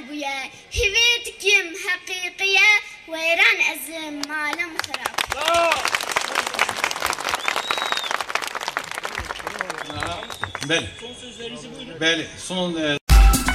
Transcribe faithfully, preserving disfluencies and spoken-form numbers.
بويا هويتكم حقيقية ويران أزم معلم خراب. Bəli. Bəli. Son